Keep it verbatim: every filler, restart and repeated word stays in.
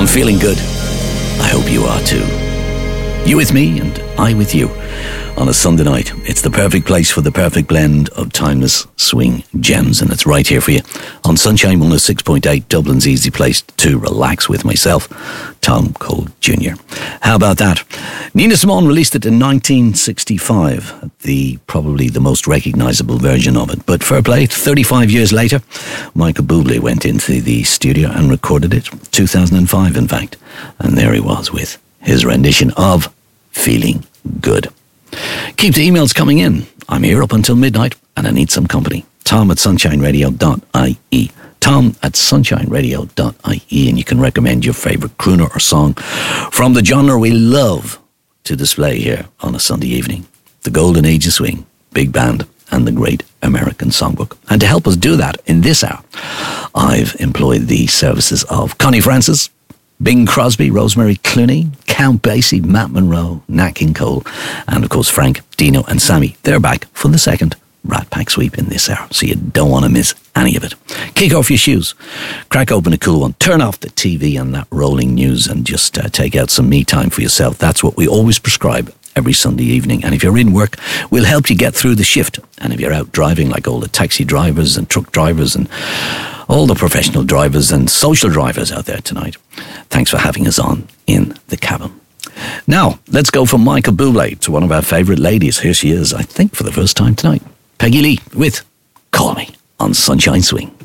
I'm feeling good. I hope you are too. You with me and I with you on a Sunday night. It's the perfect place for the perfect blend of timeless swing gems, and it's right here for you on Sunshine one oh six point eight, Dublin's easy place to relax with myself, Tom Cole Junior How about that? Nina Simone released it in nineteen sixty-five, the probably the most recognisable version of it. But fair play, thirty-five years later, Michael Bublé went into the studio and recorded it, two thousand five in fact, and there he was with his rendition of Feeling Good. Keep the emails coming in. I'm here up until midnight and I need some company. Tom at sunshine radio dot I E. Tom at sunshine radio dot I E, and you can recommend your favourite crooner or song from the genre we love to display here on a Sunday evening. The Golden Age of Swing, Big Band and the Great American Songbook. And to help us do that in this hour, I've employed the services of Connie Francis, Bing Crosby, Rosemary Clooney, Count Basie, Matt Monroe, Nat King Cole, and of course Frank, Dino and Sammy. They're back for the second Rat Pack sweep in this hour, so you don't want to miss any of it. Kick off your shoes, crack open a cool one, turn off the T V and that rolling news, and just uh, take out some me time for yourself. That's what we always prescribe every Sunday evening. And if you're in work, we'll help you get through the shift. And if you're out driving, like all the taxi drivers and truck drivers and all the professional drivers and social drivers out there tonight, thanks for having us on in the cabin. Now, let's go from Michael Bublé to one of our favourite ladies. Here she is, I think for the first time tonight. Peggy Lee with Call Me on Sunshine Swing.